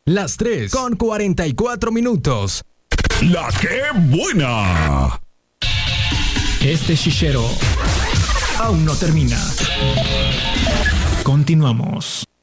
Las 3:44. ¡La que buena! Este chichero aún no termina. Continuamos.